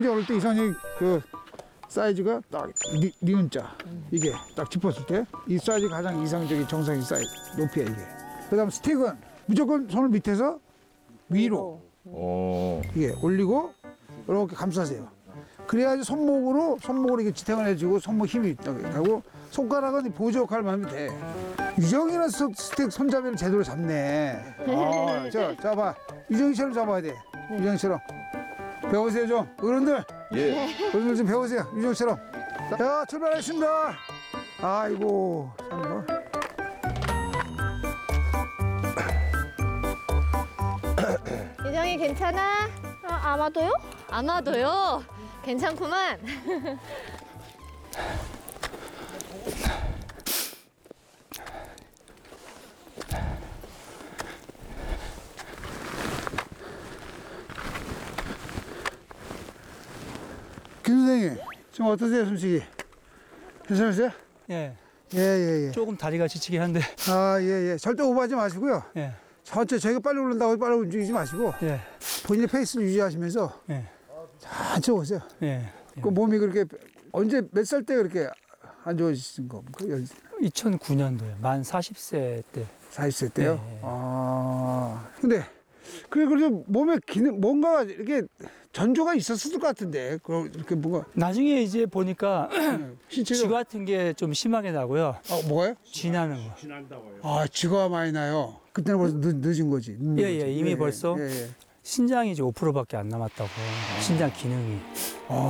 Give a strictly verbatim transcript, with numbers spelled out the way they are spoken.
이제 어릴 때 이상이 그 사이즈가 딱 니, 니은자 이게 딱 짚었을 때 이 사이즈가 가장 이상적인 정상인 사이즈 높이야 이게. 그다음 스틱은 무조건 손을 밑에서 위로 오. 이게 올리고 이렇게 감싸세요. 그래야지 손목으로 손목으로 이게 지탱을 해주고 손목 힘이 있다고 하고 손가락은 보조 역할만 하면 돼. 유정이는 스- 스틱 손잡이를 제대로 잡네. 아, 자, 잡아. 유정이처럼 잡아야 돼. 유정이처럼. 배우세요 좀. 어른들. 예. 어른들 좀 배우세요. 유정이처럼. 자, 출발하겠습니다. 아이고, 참 뭐. 유정이 괜찮아? 아, 아마도요? 아마도요? 괜찮구만. 김 선생님, 지금 어떠세요, 숨쉬기? 괜찮으세요? 예, 예, 예, 예. 조금 다리가 지치긴 한데, 아, 예, 예. 절대 오버하지 마시고요. 예, 천천히 저희가 빨리 오른다고 빨리 움직이지 마시고 예, 본인의 페이스를 유지하시면서 예, 천천히 오세요. 예. 그 몸이 그렇게 언제 몇 살 때 그렇게 안 좋아지신 겁니까? 이천구 년도에 만 사십 세 때. 사십 세 때요? 네. 아. 근데 그래 그래도 몸에 기능 뭔가 이렇게 전조가 있었을 것 같은데 그 이렇게 뭔가 나중에 이제 보니까 쥐 신체적 같은 게 좀 심하게 나고요. 아 뭐가요? 쥐 나는 거. 아 쥐가 많이 나요. 그때는 벌써 늦, 늦은 거지. 늦은 예, 거지. 예, 이미 벌써? 예, 예. 신장이 이제 오 퍼센트밖에 안 남았다고. 신장 기능이. 아